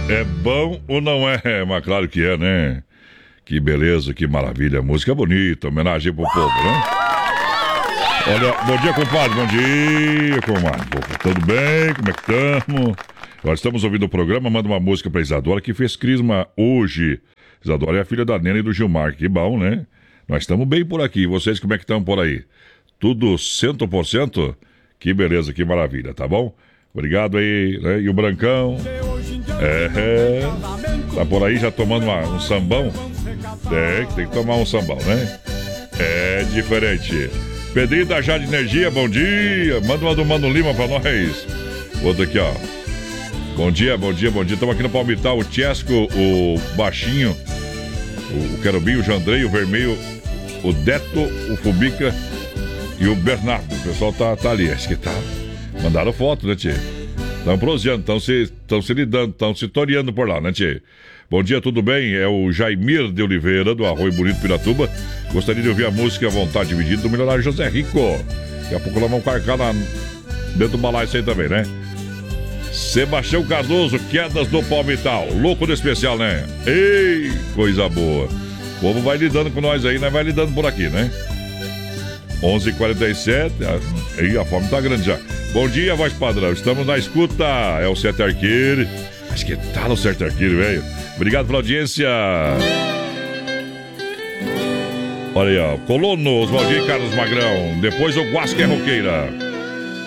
É bom ou não é? Mas claro que é, né? Que beleza, que maravilha. Música bonita, homenagem pro povo, né? Olha, bom dia, compadre. Bom dia, comadre. Tudo bem? Como é que estamos? Nós estamos ouvindo o programa. Manda uma música pra Isadora, que fez crisma hoje. Isadora é a filha da Nena e do Gilmar. Que bom, né? Nós estamos bem por aqui. Vocês, como é que estão por aí? Tudo 100%? Que beleza, que maravilha, tá bom? Obrigado aí, né? E o Brancão? Tá por aí já tomando um sambão? Tem que tomar um sambão, né? É diferente. Pedrinho da Jade Energia, bom dia. Manda uma do Mano Lima pra nós. Outro aqui, ó. Bom dia, bom dia, bom dia. Estamos aqui no Palmital, o Chesco, o Baixinho, o Querubinho, o Jandrei, o Vermelho, o Deto, o Fubica e o Bernardo. O pessoal tá ali, acho que tá. Mandaram foto, né, tchê? Estão proseando, estão se lidando, estão se toreando por lá, né, tchê? Bom dia, tudo bem? É o Jaimir de Oliveira, do Arroio Bonito, Piratuba. Gostaria de ouvir a música à Vontade Dividida do milionário José Rico. Daqui a pouco nós vamos carcar dentro do balaio isso aí também, né? Sebastião Cardoso, Quedas do Palmital. Louco do especial, né? Ei, coisa boa. O povo vai lidando com nós aí, nós vai lidando por aqui, né? 11h47. Aí a fome tá grande já. Bom dia, voz padrão. Estamos na escuta. É o Sete Arqueiro. Acho que tá no Sete Arqueiro, velho. Obrigado pela audiência. Olha aí, ó. Colono, Oswaldinho e Carlos Magrão. Depois o Guasca é Roqueira.